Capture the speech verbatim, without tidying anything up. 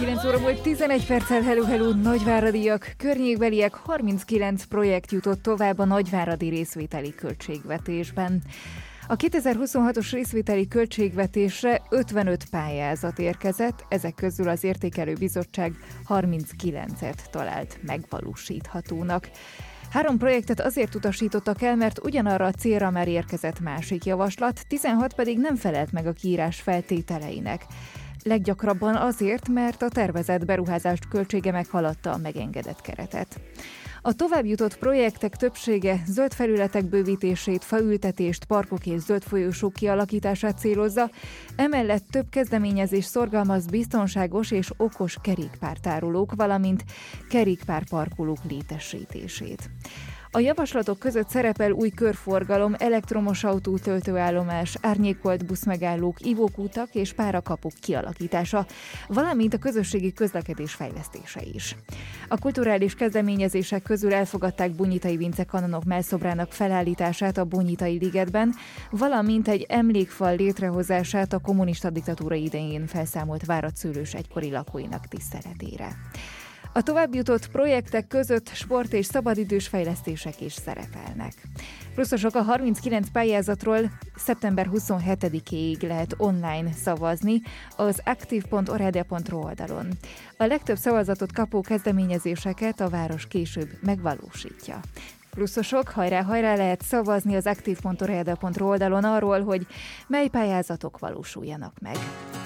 kilenc óra múlt tizenegy perccel, hello, hello, nagyváradiak, környékbeliek, harminckilenc projekt jutott tovább a nagyváradi részvételi költségvetésben. A kétezer-huszonhatos részvételi költségvetésre ötvenöt pályázat érkezett, ezek közül az értékelő bizottság harminckilencet talált megvalósíthatónak. Három projektet azért utasítottak el, mert ugyanarra a célra már érkezett másik javaslat, tizenhat pedig nem felelt meg a kiírás feltételeinek. Leggyakrabban azért, mert a tervezett beruházást költsége meghaladta a megengedett keretet. A tovább jutott projektek többsége zöld felületek bővítését, faültetést, parkok és zöld folyosók kialakítását célozza, emellett több kezdeményezés szorgalmaz biztonságos és okos kerékpártárolók, valamint kerékpárparkolók létesítését. A javaslatok között szerepel új körforgalom, elektromos autó töltőállomás, árnyékolt buszmegállók, ivókútak és párakapuk kialakítása, valamint a közösségi közlekedés fejlesztése is. A kulturális kezdeményezések közül elfogadták Bunyitai Vince kanonok mellszobrának felállítását a Bunyitai ligetben, valamint egy emlékfal létrehozását a kommunista diktatúra idején felszámolt váradzszőlős egykori lakóinak tiszteletére. A továbbjutott projektek között sport- és szabadidős fejlesztések is szerepelnek. Pluszosok, a harminckilenc pályázatról szeptember huszonhetedikéig lehet online szavazni az aktív pont oradea pont ru oldalon. A legtöbb szavazatot kapó kezdeményezéseket a város később megvalósítja. Pluszosok, hajrá-hajrá, lehet szavazni az aktív pont oradea pont ru oldalon arról, hogy mely pályázatok valósuljanak meg.